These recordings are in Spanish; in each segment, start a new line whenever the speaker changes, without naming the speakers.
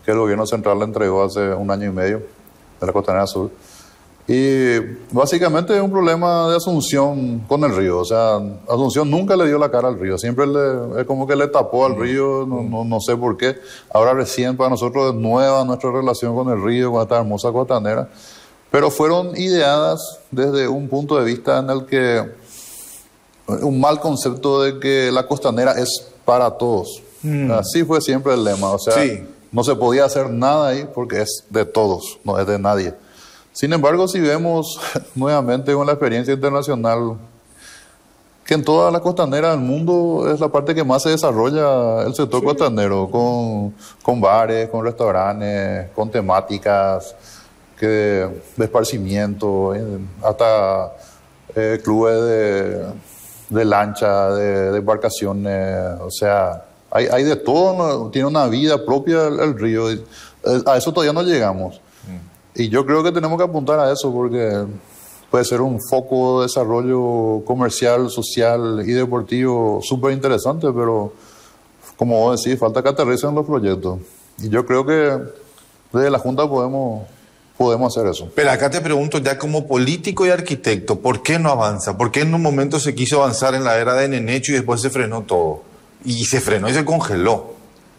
que el gobierno central le entregó hace 1 año y medio de la Costanera Sur. Y básicamente es un problema de Asunción con el río. O sea, Asunción nunca le dio la cara al río, siempre es como que le tapó al río, no sé por qué. Ahora recién para nosotros es nueva nuestra relación con el río, con esta hermosa costanera. Pero fueron ideadas desde un punto de vista en el que un mal concepto de que la costanera es para todos. Así fue siempre el lema. O sea,
Sí.
no se podía hacer nada ahí porque es de todos, no es de nadie. Sin embargo, si vemos nuevamente con la experiencia internacional, que en toda la costanera del mundo es la parte que más se desarrolla el sector costanero, con bares, con restaurantes, con temáticas de esparcimiento, hasta clubes de lancha, de embarcaciones, o sea, hay de todo, ¿no? Tiene una vida propia el río, a eso todavía no llegamos. Y yo creo que tenemos que apuntar a eso porque puede ser un foco de desarrollo comercial, social y deportivo súper interesante, pero como vos decís, falta que aterricen los proyectos. Y yo creo que desde la Junta podemos hacer eso.
Pero acá te pregunto ya como político y arquitecto, ¿por qué no avanza? ¿Por qué en un momento se quiso avanzar en la era de Nenecho y después se frenó todo? Y se frenó y se congeló.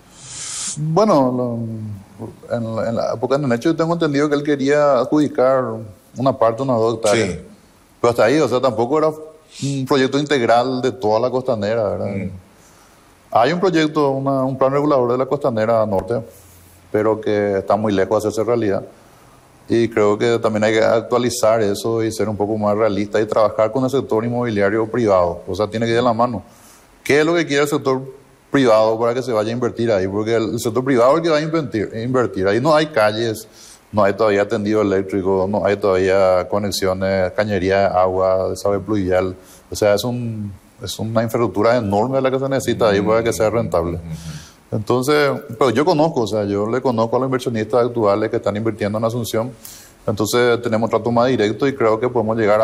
Bueno, en la época de Nenecho yo tengo entendido que él quería adjudicar una parte, unas 2 hectáreas.
Sí.
Pero hasta ahí, o sea, tampoco era un proyecto integral de toda la costanera, ¿verdad? Hay un proyecto, un plan regulador de la costanera norte, pero que está muy lejos de hacerse realidad. Y creo que también hay que actualizar eso y ser un poco más realista y trabajar con el sector inmobiliario privado. O sea, tiene que ir de la mano. ¿Qué es lo que quiere el sector privado para que se vaya a invertir ahí? Porque el sector privado es el que va a invertir. Ahí no hay calles, no hay todavía tendido eléctrico, no hay todavía conexiones, cañería de agua, desagüe pluvial. O sea, es una infraestructura enorme la que se necesita ahí para que sea rentable. Entonces, pero yo conozco, o sea, yo le conozco a los inversionistas actuales que están invirtiendo en Asunción. Entonces tenemos trato más directo y creo que podemos llegar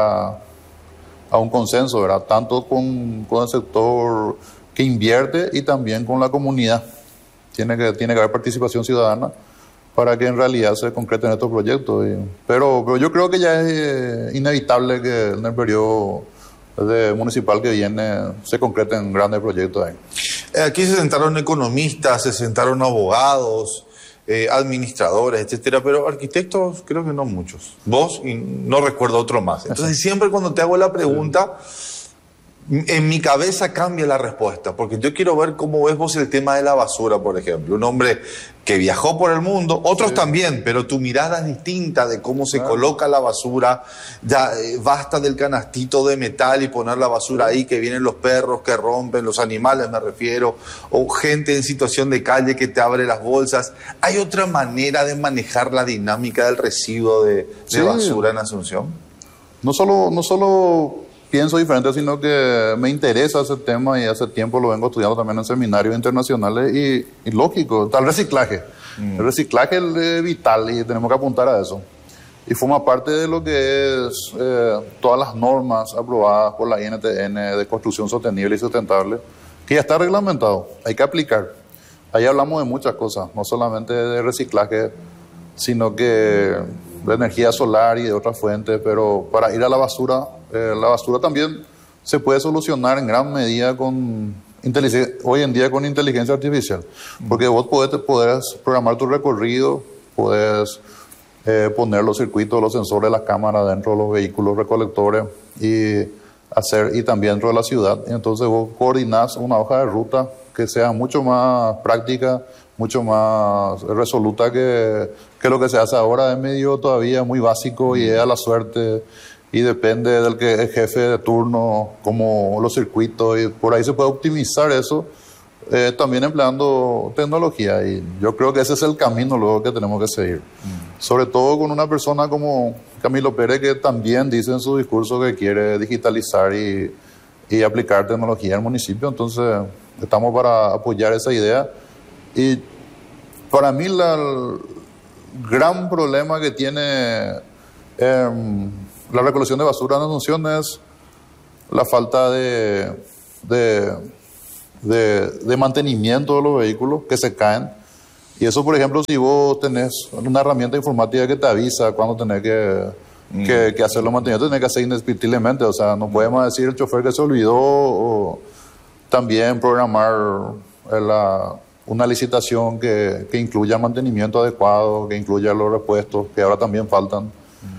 a un consenso, ¿verdad? Tanto con el sector que invierte y también con la comunidad. Tiene que haber participación ciudadana para que en realidad se concreten estos proyectos. Pero yo creo que ya es inevitable que en el periodo municipal que viene se concreten grandes proyectos ahí.
Aquí se sentaron economistas, se sentaron abogados, administradores, etcétera, pero arquitectos creo que no muchos. Vos y no recuerdo otro más. Entonces siempre cuando te hago la pregunta, en mi cabeza cambia la respuesta, porque yo quiero ver cómo ves vos el tema de la basura, por ejemplo. Un hombre que viajó por el mundo, otros también, pero tu mirada es distinta de cómo se coloca la basura. Ya basta del canastito de metal y poner la basura ahí, que vienen los perros que rompen, los animales me refiero, o gente en situación de calle que te abre las bolsas. ¿Hay otra manera de manejar la dinámica del residuo de basura en Asunción?
No solo pienso diferente, sino que me interesa ese tema y hace tiempo lo vengo estudiando también en seminarios internacionales y lógico, está el reciclaje. El reciclaje es vital y tenemos que apuntar a eso. Y forma parte de lo que es todas las normas aprobadas por la INTN de construcción sostenible y sustentable, que ya está reglamentado, hay que aplicar. Ahí hablamos de muchas cosas, no solamente de reciclaje, sino que de energía solar y de otras fuentes, pero para ir a la basura también se puede solucionar en gran medida hoy en día con inteligencia artificial, porque vos podés programar tu recorrido, podés poner los circuitos, los sensores, las cámaras dentro de los vehículos recolectores y también dentro de la ciudad. Entonces vos coordinás una hoja de ruta que sea mucho más práctica, mucho más resoluta que lo que se hace ahora. Es medio todavía muy básico y es a la suerte y depende del que es jefe de turno, como los circuitos, y por ahí se puede optimizar eso, también empleando tecnología, y yo creo que ese es el camino luego que tenemos que seguir. Sobre todo con una persona como Camilo Pérez, que también dice en su discurso que quiere digitalizar y aplicar tecnología al municipio. Entonces estamos para apoyar esa idea. Y para mí el gran problema que tiene la recolección de basura en Asunción es la falta de mantenimiento de los vehículos que se caen. Y eso, por ejemplo, si vos tenés una herramienta informática que te avisa cuando tenés que hacer los mantenimientos, tenés que hacer indiscutiblemente. O sea, no podemos decir el chofer que se olvidó, o también programar una licitación que incluya mantenimiento adecuado, que incluya los repuestos, que ahora también faltan.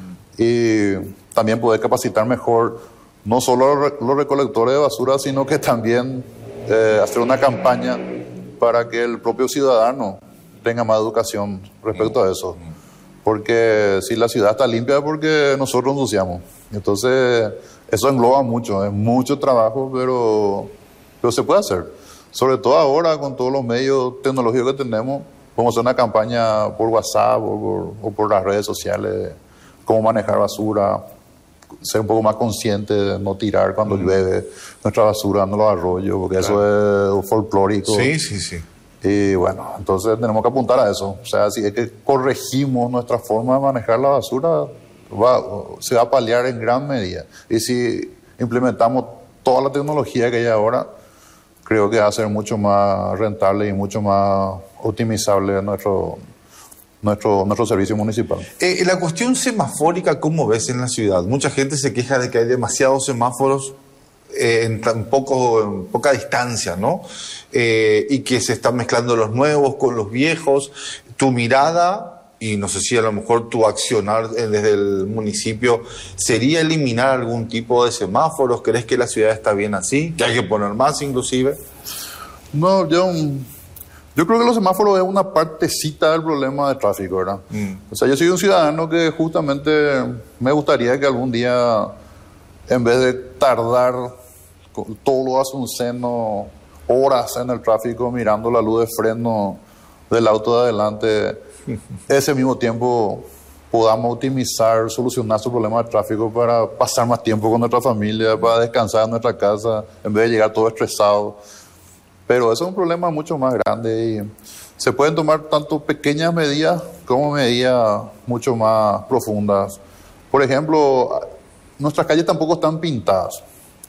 Y también poder capacitar mejor no solo los recolectores de basura, sino que también hacer una campaña para que el propio ciudadano tenga más educación respecto a eso. Porque si la ciudad está limpia es porque nosotros ensuciamos. Entonces, eso engloba mucho, es mucho trabajo, pero se puede hacer. Sobre todo ahora, con todos los medios tecnológicos que tenemos, podemos hacer una campaña por WhatsApp o por las redes sociales, cómo manejar basura, ser un poco más consciente de no tirar cuando llueve nuestra basura en los arroyos, porque eso es folclórico.
Sí.
Y bueno, entonces tenemos que apuntar a eso. O sea, si es que corregimos nuestra forma de manejar la basura, se va a paliar en gran medida. Y si implementamos toda la tecnología que hay ahora, creo que va a ser mucho más rentable y mucho más optimizable nuestro servicio municipal.
La cuestión semafórica, ¿cómo ves en la ciudad? Mucha gente se queja de que hay demasiados semáforos en poca distancia, ¿no? Y que se están mezclando los nuevos con los viejos. Tu mirada, y no sé si a lo mejor tu accionar desde el municipio, ¿sería eliminar algún tipo de semáforos? ¿Crees que la ciudad está bien así? ¿Que hay que poner más inclusive?
No, yo creo que los semáforos es una partecita del problema de tráfico, ¿verdad? O sea, yo soy un ciudadano que justamente me gustaría que algún día, en vez de tardar todos los asuncenos horas en el tráfico mirando la luz de freno del auto de adelante, ese mismo tiempo podamos optimizar, solucionar su problema de tráfico para pasar más tiempo con nuestra familia, para descansar en nuestra casa, en vez de llegar todo estresado. Pero eso es un problema mucho más grande y se pueden tomar tanto pequeñas medidas como medidas mucho más profundas. Por ejemplo, nuestras calles tampoco están pintadas.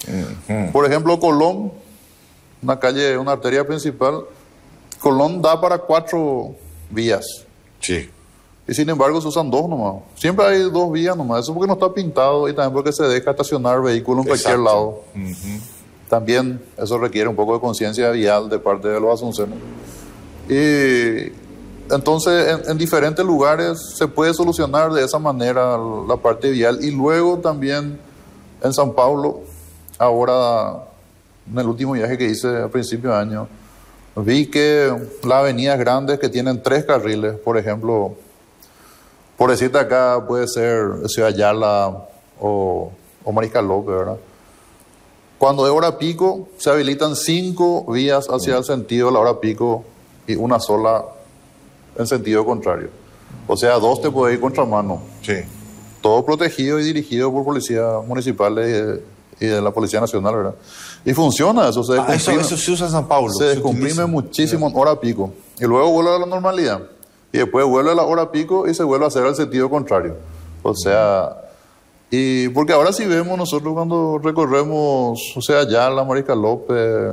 Por ejemplo, Colón, una arteria principal, Colón da para 4 vías.
Sí.
Y sin embargo se usan 2 nomás. Siempre hay 2 vías nomás. Eso porque no está pintado y también porque se deja estacionar vehículos en cualquier lado. También eso requiere un poco de conciencia vial de parte de los asuncenos. Y entonces en diferentes lugares se puede solucionar de esa manera la parte vial. Y luego también en San Paulo, ahora en el último viaje que hice a principio de año, vi que las avenidas grandes que tienen 3 carriles, por ejemplo, por decirte acá puede ser Ciudad Yala o Mariscal López, ¿verdad? Cuando es hora pico, se habilitan 5 vías hacia el sentido de la hora pico y una sola en sentido contrario. O sea, 2 te puede ir contramano.
Sí.
Todo protegido y dirigido por policías municipales y de la Policía Nacional, ¿verdad? Y funciona eso.
Eso se usa en San Paulo.
Se descomprime muchísimo en hora pico. Y luego vuelve a la normalidad. Y después vuelve a la hora pico y se vuelve a hacer al sentido contrario. O sea... Y porque ahora sí vemos nosotros cuando recorremos, o sea, ya la Mariscal López,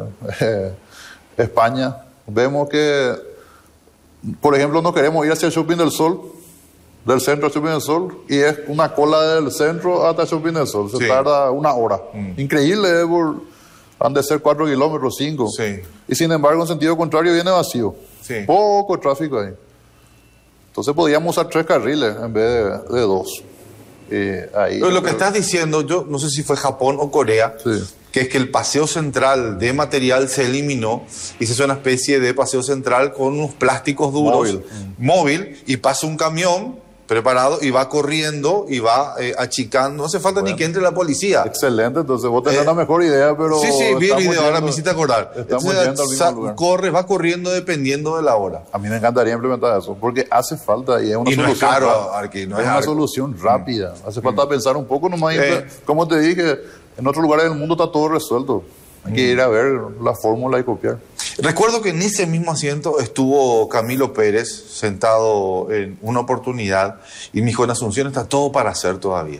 España, vemos que, por ejemplo, no queremos ir hacia el Shopping del Sol, del centro al Shopping del Sol, y es una cola del centro hasta el Shopping del Sol. Se tarda 1 hora. Increíble, han de ser 4 kilómetros, 5.
Sí.
Y sin embargo, en sentido contrario viene vacío.
Sí.
Poco tráfico ahí. Entonces podíamos usar 3 carriles en vez de 2. Ahí,
lo que estás diciendo, yo no sé si fue Japón o Corea, que es que el paseo central de material se eliminó y se hizo una especie de paseo central con unos plásticos duros, móvil, y pasa un camión preparado y va corriendo y va achicando. No hace falta ni que entre la policía.
Excelente, entonces vos tenés una mejor idea, pero...
Sí, vi el video, ahora me hiciste acordar.
Estamos yendo al mismo lugar.
Va corriendo dependiendo de la hora.
A mí me encantaría implementar eso, porque hace falta y es una solución.
No es caro, Arqui,
es una solución rápida. Hace falta pensar un poco nomás. Como te dije, en otros lugares del mundo está todo resuelto. Hay que ir a ver la fórmula y copiar.
Recuerdo que en ese mismo asiento estuvo Camilo Pérez sentado en una oportunidad y me dijo, en Asunción está todo para hacer todavía.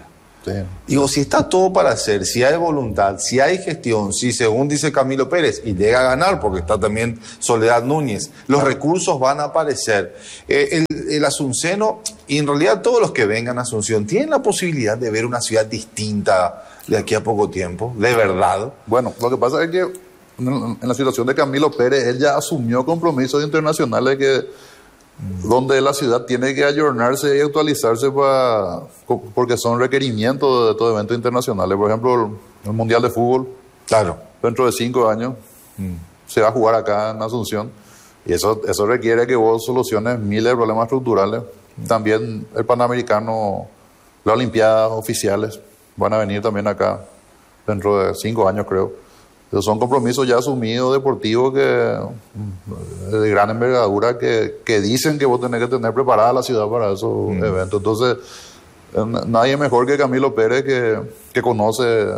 Sí.
Digo, si está todo para hacer, si hay voluntad, si hay gestión, si según dice Camilo Pérez, y llega a ganar, porque está también Soledad Núñez, los recursos van a aparecer. El asunceno, y en realidad todos los que vengan a Asunción, tienen la posibilidad de ver una ciudad distinta de aquí a poco tiempo, de verdad.
Bueno, lo que pasa es que en la situación de Camilo Pérez, él ya asumió compromisos internacionales donde la ciudad tiene que ayornarse y actualizarse porque son requerimientos de todo evento internacionales. Por ejemplo, el Mundial de Fútbol,
Claro.
dentro de 5 años, se va a jugar acá en Asunción. Y eso requiere que vos soluciones miles de problemas estructurales. También el Panamericano, las Olimpiadas oficiales van a venir también acá dentro de 5 años, creo. Pero son compromisos ya asumidos deportivos de gran envergadura que dicen que vos tenés que tener preparada la ciudad para esos eventos. Entonces, nadie mejor que Camilo Pérez que conoce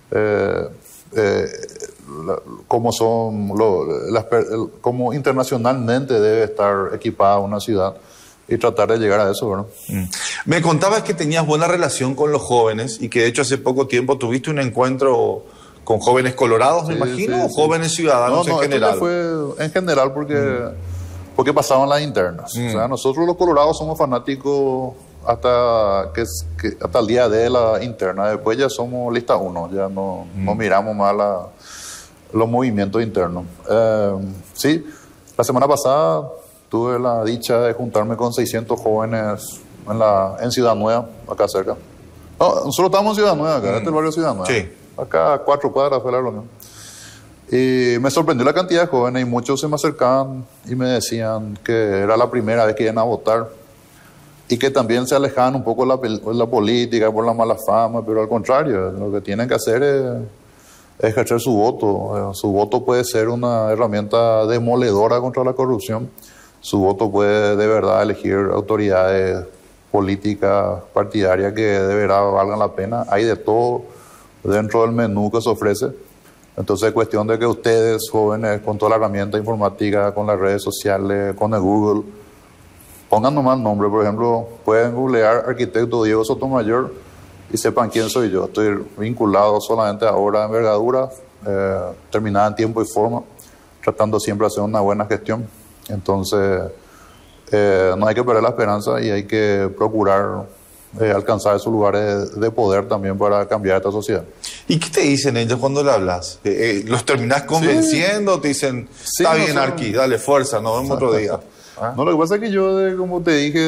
cómo son cómo internacionalmente debe estar equipada una ciudad y tratar de llegar a eso, ¿verdad?
Me contabas que tenías buena relación con los jóvenes y que de hecho hace poco tiempo tuviste un encuentro con jóvenes colorados, me imagino, o jóvenes ciudadanos en general.
Esto fue en general porque pasaban las internas. O sea, nosotros los colorados somos fanáticos hasta el día de la interna. Después ya somos lista 1, ya no miramos más los movimientos internos. Sí, la semana pasada tuve la dicha de juntarme con 600 jóvenes en Ciudad Nueva, acá cerca. No, nosotros estamos en Ciudad Nueva, acá, este es el barrio Ciudad Nueva.
Sí.
Acá a 4 cuadras fue la reunión. Y me sorprendió la cantidad de jóvenes y muchos se me acercaban y me decían que era la primera vez que iban a votar y que también se alejaban un poco de la política por la mala fama, pero al contrario, lo que tienen que hacer es ejercer su voto. Su voto puede ser una herramienta demoledora contra la corrupción. Su voto puede de verdad elegir autoridades políticas partidarias que de verdad valgan la pena. Hay de todo dentro del menú que se ofrece. Entonces es cuestión de que ustedes, jóvenes, con toda la herramienta informática, con las redes sociales, con el Google, pongan nomás nombre. Por ejemplo, pueden googlear arquitecto Diego Sotomayor y sepan quién soy yo. Estoy vinculado solamente a obras de envergadura, terminada en tiempo y forma, tratando siempre de hacer una buena gestión. Entonces, no hay que perder la esperanza y hay que procurar alcanzar esos lugares de poder también para cambiar esta sociedad.
¿Y qué te dicen ellos cuando le hablas? ¿Los terminás convenciendo? Sí. ¿Te dicen, está bien, Arqui, dale fuerza, nos vemos otro día? ¿Ah?
No, lo que pasa es que yo, como te dije,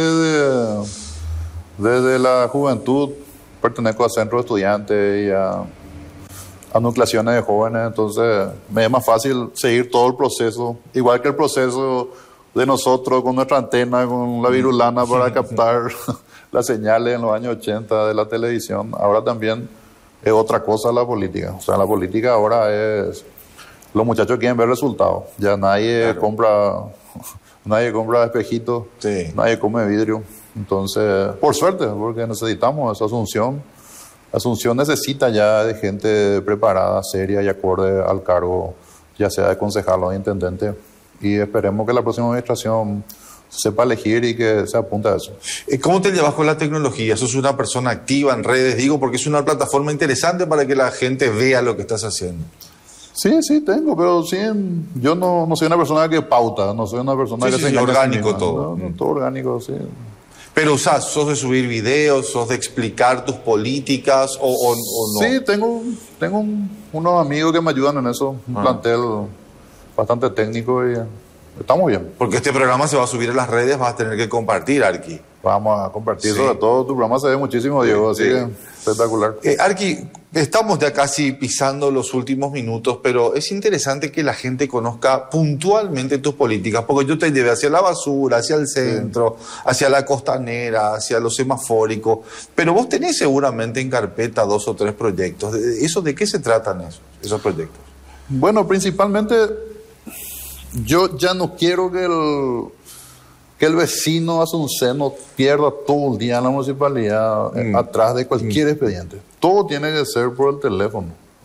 desde la juventud pertenezco a centros de estudiantes y a nucleaciones de jóvenes, entonces me es más fácil seguir todo el proceso, igual que el proceso de nosotros con nuestra antena, con la virulana para captar las señales en los años 80 de la televisión. Ahora también es otra cosa la política. O sea, la política ahora es... Los muchachos quieren ver resultados. Ya nadie compra espejitos, nadie come vidrio. Entonces, por suerte, porque necesitamos esa Asunción. Asunción necesita ya de gente preparada, seria y acorde al cargo, ya sea de concejal o de intendente. Y esperemos que la próxima administración sepa elegir y que se apunte a eso.
¿Cómo te llevas con la tecnología? ¿Sos una persona activa en redes? Digo, porque es una plataforma interesante para que la gente vea lo que estás haciendo.
Sí, tengo, pero sí, yo no soy una persona que pauta, no soy una persona que se engaña.
Orgánico todo.
No, todo orgánico, sí.
Pero, sos de subir videos, sos de explicar tus políticas o no.
Sí, tengo unos amigos que me ayudan en eso, un plantel bastante técnico y estamos bien.
Porque este programa se va a subir a las redes, vas a tener que compartir, Arqui.
Vamos a compartir, sobre todo tu programa se ve muchísimo, Diego, así que espectacular.
Arqui, estamos ya casi pisando los últimos minutos, pero es interesante que la gente conozca puntualmente tus políticas, porque yo te llevé hacia la basura, hacia el centro, hacia la costanera, hacia lo semafórico, pero vos tenés seguramente en carpeta 2 o 3 proyectos. ¿De qué se tratan esos proyectos?
Bueno, principalmente yo ya no quiero que el vecino asunceno pierda todo el día en la municipalidad atrás de cualquier expediente. Todo tiene que ser por el teléfono.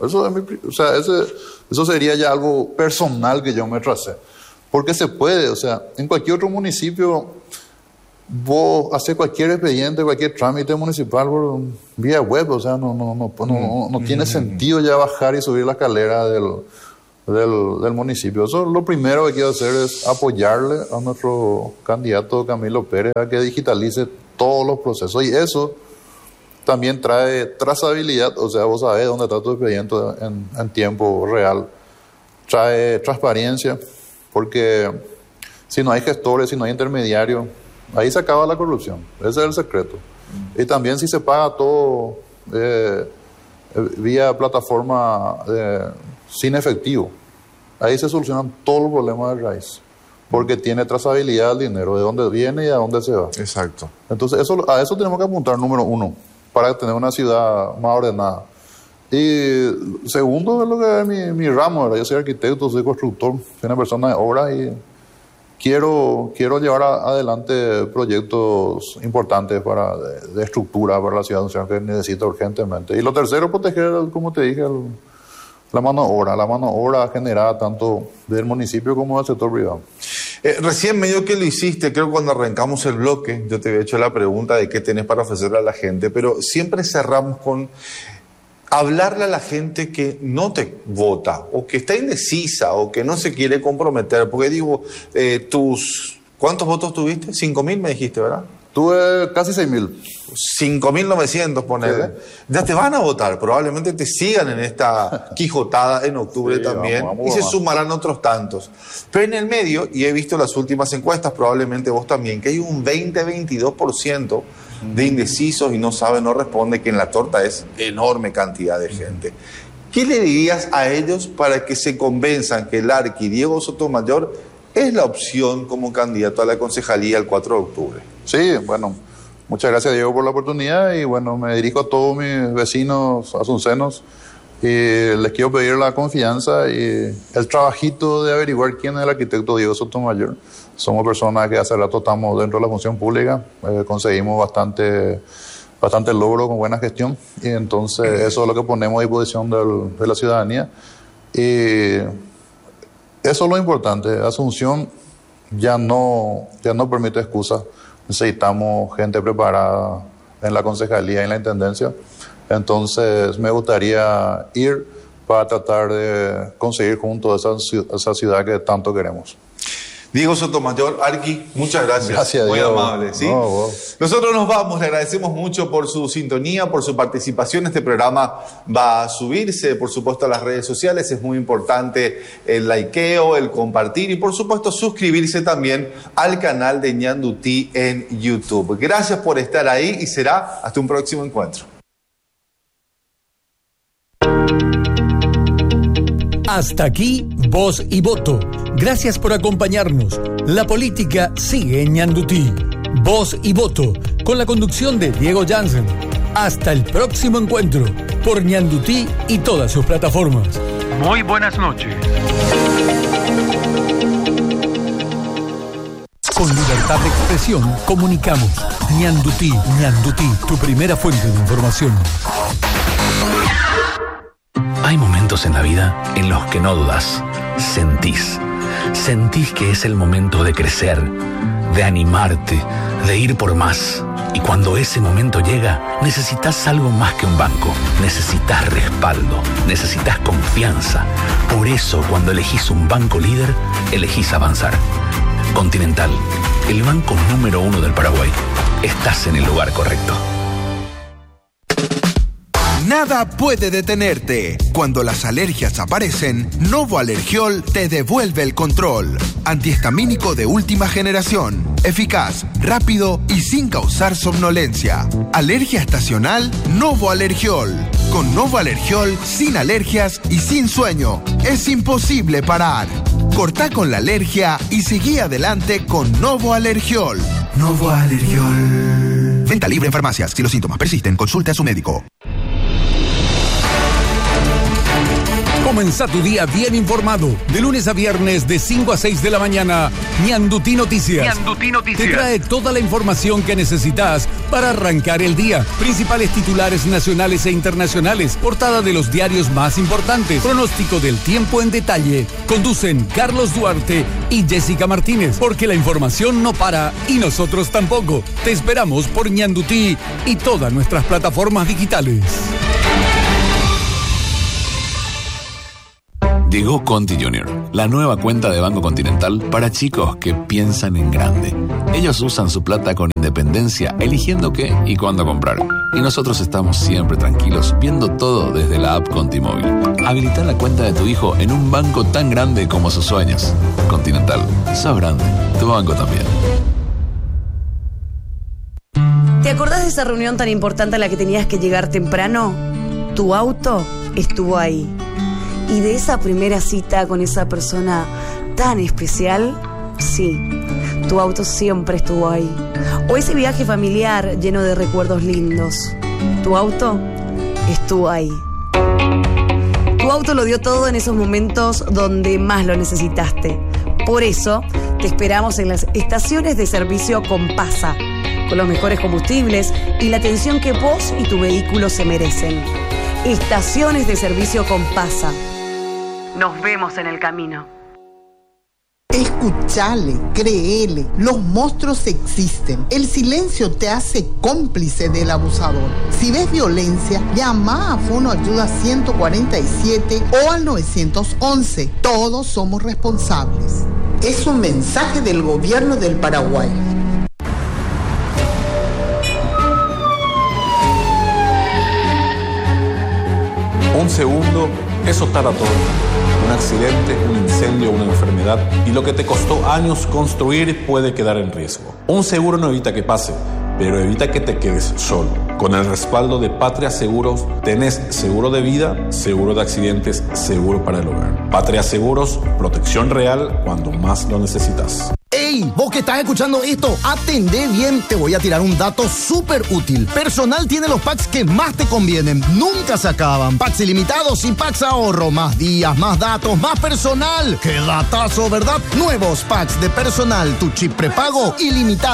Eso sería ya algo personal que yo me tracé. Porque se puede, en cualquier otro municipio vos haces cualquier expediente, cualquier trámite municipal por vía web, o sea, no tiene sentido ya bajar y subir la escalera del municipio. Eso lo primero que quiero hacer es apoyarle a nuestro candidato Camilo Pérez a que digitalice todos los procesos, y eso también trae trazabilidad, o sea, vos sabés dónde está tu expediente en tiempo real. Trae transparencia, porque si no hay gestores, si no hay intermediarios, ahí se acaba la corrupción. Ese es el secreto. Y también si se paga todo vía plataforma sin efectivo, ahí se solucionan todos los problemas de raíz, porque tiene trazabilidad del dinero, de dónde viene y a dónde se va.
Exacto.
Entonces a eso tenemos que apuntar, número uno, para tener una ciudad más ordenada. Y segundo, es lo que es mi ramo, ¿verdad? Yo soy arquitecto, soy constructor, soy una persona de obra y quiero llevar adelante proyectos importantes de estructura para la ciudad que necesita urgentemente. Y lo tercero, proteger, como te dije, la mano de obra generada tanto del municipio como del sector privado.
Recién medio que lo hiciste, creo cuando arrancamos el bloque, yo te había hecho la pregunta de qué tenés para ofrecerle a la gente, pero siempre cerramos con hablarle a la gente que no te vota, o que está indecisa, o que no se quiere comprometer, porque digo, ¿cuántos votos tuviste? 5.000 me dijiste, ¿verdad?
Tuve casi 6.000.
5.900, ponele. Sí. Ya te van a votar, probablemente te sigan en esta quijotada en octubre, sí, también, vamos, y se sumarán otros tantos. Pero en el medio, y he visto las últimas encuestas, probablemente vos también, que hay un 20-22% de indecisos y no sabe, no responde, que en la torta es enorme cantidad de gente. ¿Qué le dirías a ellos para que se convenzan que el arqui Diego Sotomayor es la opción como candidato a la concejalía el 4 de octubre?
Sí, bueno, muchas gracias, Diego, por la oportunidad, y bueno, me dirijo a todos mis vecinos asuncenos y les quiero pedir la confianza y el trabajito de averiguar quién es el arquitecto Diego Sotomayor. Somos personas que hace rato estamos dentro de la función pública, conseguimos bastante logro con buena gestión, y entonces eso es lo que ponemos a disposición de la ciudadanía. Y eso es lo importante. Asunción ya no permite excusas. Necesitamos gente preparada en la concejalía y en la intendencia. Entonces me gustaría ir para tratar de conseguir juntos esa ciudad que tanto queremos.
Diego Sotomayor, Arqui, muchas gracias.
Gracias,
muy
Diego.
amable, ¿sí?
No, vos.
Nosotros nos vamos, le agradecemos mucho por su sintonía, por su participación. Este programa va a subirse, por supuesto, a las redes sociales. Es muy importante el likeo, el compartir y, por supuesto, suscribirse también al canal de Ñandutí en YouTube. Gracias por estar ahí y será hasta un próximo encuentro.
Hasta aquí, Voz y Voto. Gracias por acompañarnos. La política sigue en Ñandutí. Voz y Voto, con la conducción de Diego Jansen. Hasta el próximo encuentro, por Ñandutí y todas sus plataformas.
Muy buenas noches.
Con libertad de expresión, comunicamos. Ñandutí, tu primera fuente de información.
Hay momentos en la vida en los que no dudas, sentís que es el momento de crecer, de animarte, de ir por más. Y cuando ese momento llega, necesitas algo más que un banco. Necesitas respaldo, necesitas confianza. Por eso, cuando elegís un banco líder, elegís avanzar. Continental, el banco número 1 del Paraguay. Estás en el lugar correcto.
Nada puede detenerte. Cuando las alergias aparecen, Novo Alergiol te devuelve el control. Antihistamínico de última generación. Eficaz, rápido y sin causar somnolencia. Alergia estacional, Novo Alergiol. Con Novo Alergiol, sin alergias y sin sueño, es imposible parar. Cortá con la alergia y seguí adelante con Novo Alergiol. Novo Alergiol. Venta libre en farmacias. Si los síntomas persisten, consulte a su médico.
Comenzá tu día bien informado. De lunes a viernes de 5 a 6 de la mañana, Ñandutí Noticias.
Ñandutí Noticias.
Te trae toda la información que necesitas para arrancar el día. Principales titulares nacionales e internacionales, portada de los diarios más importantes, pronóstico del tiempo en detalle. Conducen Carlos Duarte y Jessica Martínez, porque la información no para y nosotros tampoco. Te esperamos por Ñandutí y todas nuestras plataformas digitales.
Llegó Conti Junior, la nueva cuenta de Banco Continental para chicos que piensan en grande. Ellos usan su plata con independencia, eligiendo qué y cuándo comprar. Y nosotros estamos siempre tranquilos, viendo todo desde la app Contimóvil. Habilita la cuenta de tu hijo en un banco tan grande como sus sueños. Continental, sos grande, tu banco también.
¿Te acordás de esa reunión tan importante a la que tenías que llegar temprano? Tu auto estuvo ahí. Y de esa primera cita con esa persona tan especial, sí, tu auto siempre estuvo ahí. O ese viaje familiar lleno de recuerdos lindos, tu auto estuvo ahí. Tu auto lo dio todo en esos momentos donde más lo necesitaste. Por eso, te esperamos en las estaciones de servicio Compasa, con los mejores combustibles y la atención que vos y tu vehículo se merecen. Estaciones de servicio Compasa. Nos vemos en el camino.
Escuchale, créele, los monstruos existen. El silencio te hace cómplice del abusador. Si ves violencia, llama a Fono Ayuda 147 o al 911. Todos somos responsables. Es un mensaje del gobierno del Paraguay.
Un segundo, eso tarda todo. Un accidente, un incendio, una enfermedad y lo que te costó años construir puede quedar en riesgo. Un seguro no evita que pase, pero evita que te quedes solo. Con el respaldo de Patria Seguros tenés seguro de vida, seguro de accidentes, seguro para el hogar. Patria Seguros, protección real cuando más lo necesitas.
¡Ey! Vos que estás escuchando esto, atendé bien, te voy a tirar un dato súper útil. Personal tiene los packs que más te convienen, nunca se acaban. Packs ilimitados y packs ahorro, más días, más datos, más personal. ¡Qué datazo!, ¿verdad? Nuevos packs de Personal, tu chip prepago ilimitado.